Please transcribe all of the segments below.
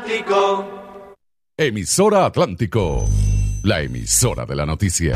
Atlántico. Emisora Atlántico, la emisora de la noticia.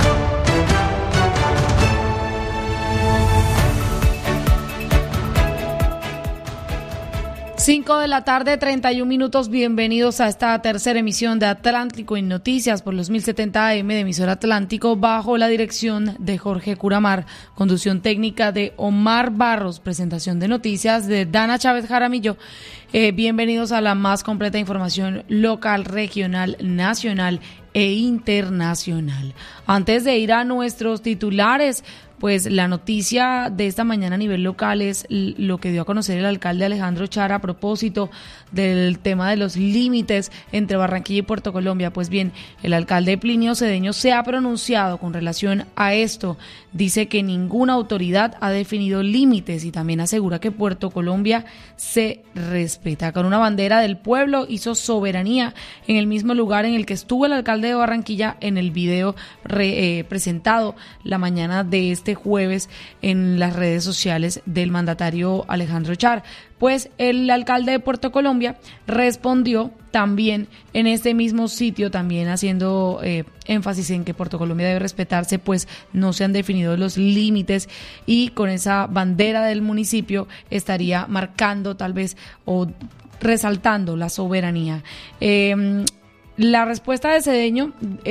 Cinco de la tarde, 31 minutos. Bienvenidos a esta tercera emisión de Atlántico en Noticias por los 1070 AM de Emisora Atlántico, bajo la dirección de Jorge Curamar, conducción técnica de Omar Barros, presentación de noticias de Dana Chávez Jaramillo. Bienvenidos a la más completa información local, regional, nacional e internacional. Antes de ir a nuestros titulares, pues la noticia de esta mañana a nivel local es lo que dio a conocer el alcalde Alejandro Char a propósito del tema de los límites entre Barranquilla y Puerto Colombia. Pues bien, el alcalde Plinio Cedeño se ha pronunciado con relación a esto. Dice que ninguna autoridad ha definido límites y también asegura que Puerto Colombia se respeta. Con una bandera del pueblo hizo soberanía en el mismo lugar en el que estuvo el alcalde de Barranquilla en el video presentado la mañana de este jueves en las redes sociales del mandatario Alejandro Char. Pues el alcalde de Puerto Colombia respondió también en este mismo sitio, también haciendo énfasis en que Puerto Colombia debe respetarse, pues no se han definido los límites y con esa bandera del municipio estaría marcando tal vez o resaltando la soberanía. La respuesta de Cedeño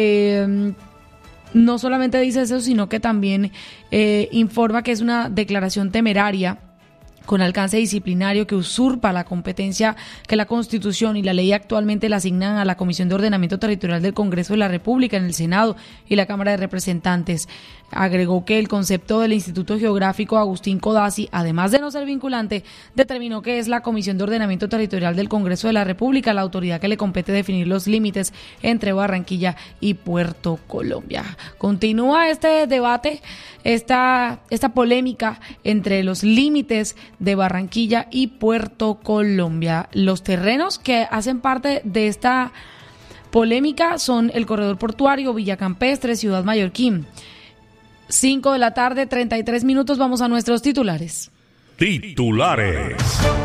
no solamente dice eso, sino que también informa que es una declaración temeraria con alcance disciplinario que usurpa la competencia que la Constitución y la ley actualmente le asignan a la Comisión de Ordenamiento Territorial del Congreso de la República en el Senado y la Cámara de Representantes. Agregó que el concepto del Instituto Geográfico Agustín Codazzi, además de no ser vinculante, determinó que es la Comisión de Ordenamiento Territorial del Congreso de la República la autoridad que le compete definir los límites entre Barranquilla y Puerto Colombia. Continúa este debate, esta polémica entre los límites de Barranquilla y Puerto Colombia. Los terrenos que hacen parte de esta polémica son el corredor portuario, Villa Campestre, Ciudad Mallorquín. 5 de la tarde, 33 minutos, vamos a nuestros titulares. Titulares.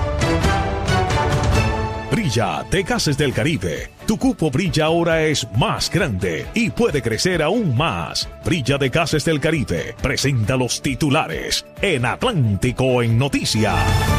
Brilla de Gases del Caribe. Tu cupo Brilla ahora es más grande y puede crecer aún más. Brilla de Gases del Caribe presenta los titulares en Atlántico en Noticias.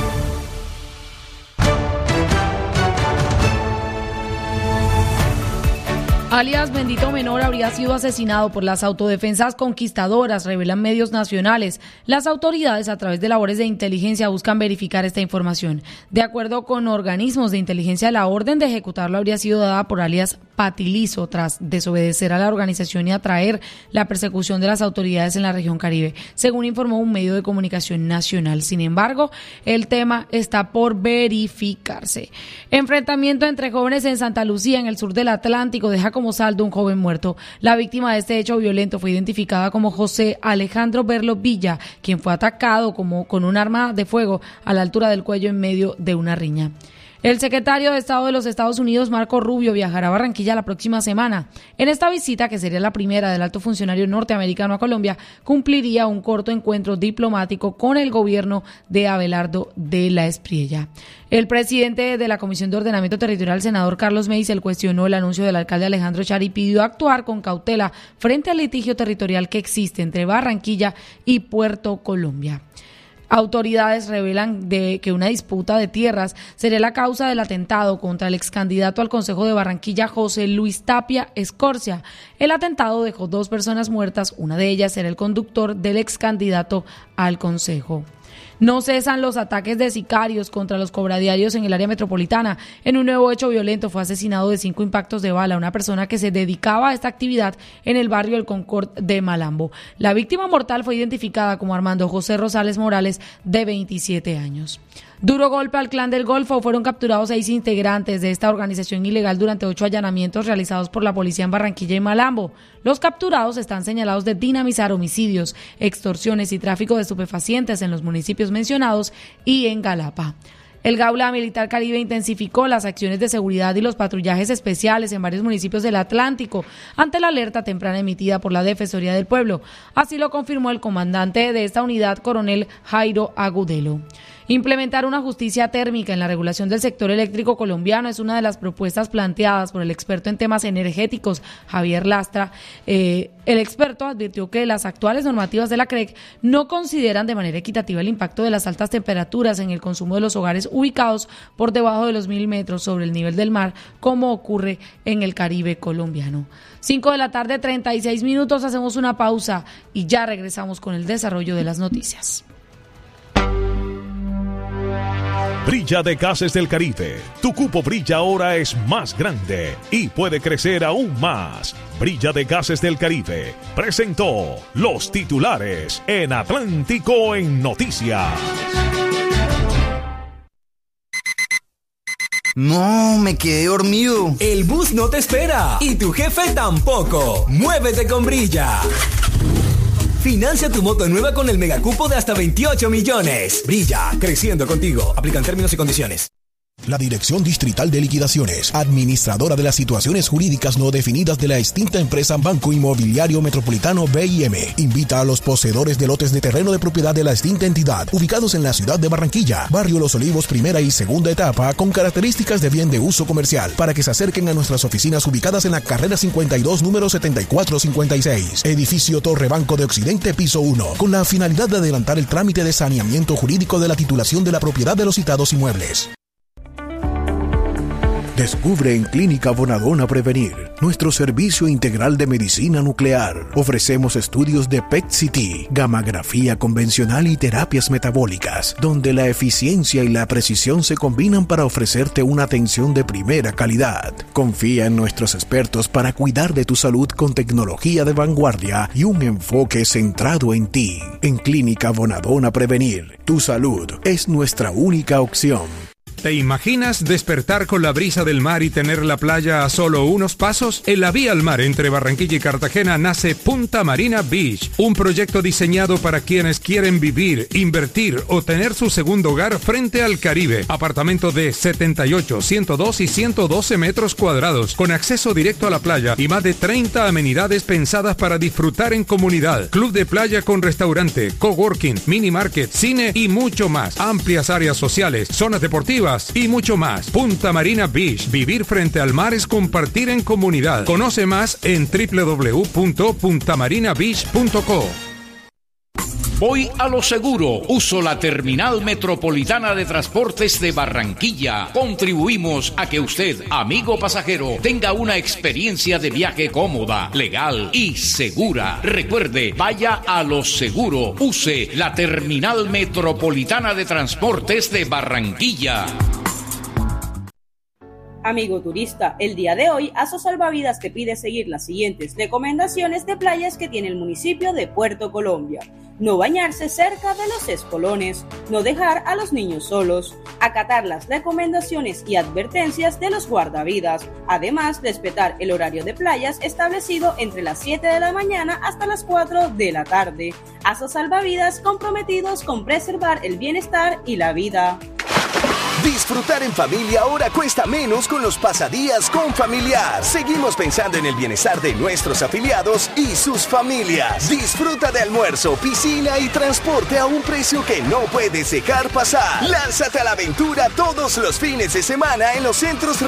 Alias Bendito Menor habría sido asesinado por las autodefensas conquistadoras, revelan medios nacionales. Las autoridades, a través de labores de inteligencia, buscan verificar esta información. De acuerdo con organismos de inteligencia, la orden de ejecutarlo habría sido dada por alias Patilizo, tras desobedecer a la organización y atraer la persecución de las autoridades en la región Caribe, según informó un medio de comunicación nacional. Sin embargo, el tema está por verificarse. Enfrentamiento entre jóvenes en Santa Lucía, en el sur del Atlántico, deja como saldo un joven muerto. La víctima de este hecho violento fue identificada como José Alejandro Berlo Villa, quien fue atacado con un arma de fuego a la altura del cuello en medio de una riña. El secretario de Estado de los Estados Unidos, Marco Rubio, viajará a Barranquilla la próxima semana. En esta visita, que sería la primera del alto funcionario norteamericano a Colombia, cumpliría un corto encuentro diplomático con el gobierno de Abelardo de la Espriella. El presidente de la Comisión de Ordenamiento Territorial, senador Carlos Meisel, cuestionó el anuncio del alcalde Alejandro Char y pidió actuar con cautela frente al litigio territorial que existe entre Barranquilla y Puerto Colombia. Autoridades revelan que una disputa de tierras sería la causa del atentado contra el ex candidato al Consejo de Barranquilla, José Luis Tapia Escorcia. El atentado dejó 2 personas muertas, una de ellas era el conductor del ex candidato al Consejo. No cesan los ataques de sicarios contra los cobradiarios en el área metropolitana. En un nuevo hecho violento fue asesinado de 5 impactos de bala una persona que se dedicaba a esta actividad en el barrio El Concord de Malambo. La víctima mortal fue identificada como Armando José Rosales Morales, de 27 años. Duro golpe al Clan del Golfo. Fueron capturados 6 integrantes de esta organización ilegal durante 8 allanamientos realizados por la policía en Barranquilla y Malambo. Los capturados están señalados de dinamizar homicidios, extorsiones y tráfico de estupefacientes en los municipios mencionados y en Galapa. El Gaula Militar Caribe intensificó las acciones de seguridad y los patrullajes especiales en varios municipios del Atlántico ante la alerta temprana emitida por la Defensoría del Pueblo. Así lo confirmó el comandante de esta unidad, coronel Jairo Agudelo. Implementar una justicia térmica en la regulación del sector eléctrico colombiano es una de las propuestas planteadas por el experto en temas energéticos, Javier Lastra. El experto advirtió que las actuales normativas de la CREC no consideran de manera equitativa el impacto de las altas temperaturas en el consumo de los hogares ubicados por debajo de los 1.000 metros sobre el nivel del mar, como ocurre en el Caribe colombiano. 5:36 p.m, hacemos una pausa y ya regresamos con el desarrollo de las noticias. Brilla de Gases del Caribe. Tu cupo Brilla ahora es más grande y puede crecer aún más. Brilla de Gases del Caribe presentó los titulares en Atlántico en Noticias. No, me quedé dormido. El bus no te espera y tu jefe tampoco. Muévete con Brilla. Financia tu moto nueva con el megacupo de hasta 28 millones. Brilla, creciendo contigo. Aplican términos y condiciones. La Dirección Distrital de Liquidaciones, administradora de las situaciones jurídicas no definidas de la extinta empresa Banco Inmobiliario Metropolitano BIM, invita a los poseedores de lotes de terreno de propiedad de la extinta entidad, ubicados en la ciudad de Barranquilla, barrio Los Olivos, primera y segunda etapa, con características de bien de uso comercial, para que se acerquen a nuestras oficinas ubicadas en la carrera 52, número 7456, edificio Torre Banco de Occidente, piso 1, con la finalidad de adelantar el trámite de saneamiento jurídico de la titulación de la propiedad de los citados inmuebles. Descubre en Clínica Bonadona Prevenir nuestro servicio integral de medicina nuclear. Ofrecemos estudios de PET-CT, gammagrafía convencional y terapias metabólicas, donde la eficiencia y la precisión se combinan para ofrecerte una atención de primera calidad. Confía en nuestros expertos para cuidar de tu salud con tecnología de vanguardia y un enfoque centrado en ti. En Clínica Bonadona Prevenir, tu salud es nuestra única opción. ¿Te imaginas despertar con la brisa del mar y tener la playa a solo unos pasos? En la vía al mar entre Barranquilla y Cartagena nace Punta Marina Beach, un proyecto diseñado para quienes quieren vivir, invertir o tener su segundo hogar frente al Caribe. Apartamento de 78, 102 y 112 metros cuadrados, con acceso directo a la playa y más de 30 amenidades pensadas para disfrutar en comunidad. Club de playa con restaurante, coworking, mini market, cine y mucho más. Amplias áreas sociales, zonas deportivas y mucho más. Punta Marina Beach. Vivir frente al mar es compartir en comunidad. Conoce más en www.puntamarinabeach.co. Voy a lo seguro. Uso la Terminal Metropolitana de Transportes de Barranquilla. Contribuimos a que usted, amigo pasajero, tenga una experiencia de viaje cómoda, legal y segura. Recuerde, vaya a lo seguro. Use la Terminal Metropolitana de Transportes de Barranquilla. Amigo turista, el día de hoy Aso Salvavidas te pide seguir las siguientes recomendaciones de playas que tiene el municipio de Puerto Colombia. No bañarse cerca de los espolones, no dejar a los niños solos, acatar las recomendaciones y advertencias de los guardavidas, además respetar el horario de playas establecido entre las 7 de la mañana hasta las 4 de la tarde. Aso Salvavidas, comprometidos con preservar el bienestar y la vida. Disfrutar en familia ahora cuesta menos con los pasadías con Familiar. Seguimos pensando en el bienestar de nuestros afiliados y sus familias. Disfruta de almuerzo, piscina y transporte a un precio que no puedes dejar pasar. Lánzate a la aventura todos los fines de semana en los centros